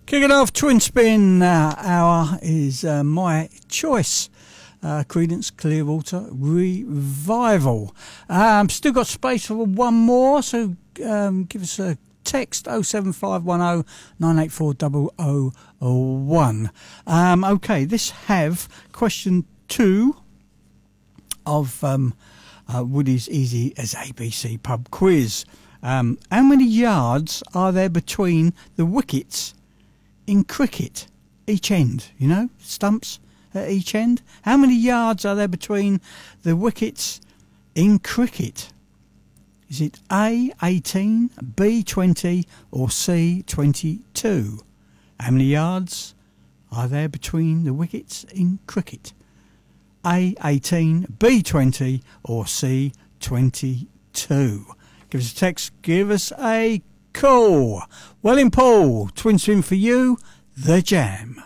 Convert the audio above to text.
Kicking off Twin Spin hour is My Choice, Creedence Clearwater Revival. Still got space for one more, so give us a text 07510 984 001. Okay, this have question 2 of Woody's Easy as ABC pub quiz. How many yards are there between the wickets in cricket, each end, you know, stumps at each end? How many yards are there between the wickets in cricket? Is it A, 18, B, 20 or C, 22? How many yards are there between the wickets in cricket? A, 18, B, 20 or C, 22? Give us a text, give us a call. Well in Paul, Twin Spin for you, The Jam.